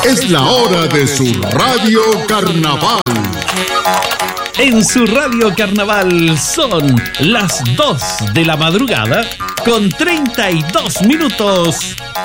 Es la hora de su Radio Carnaval. En su Radio Carnaval son las 2 de la madrugada con 32 minutos.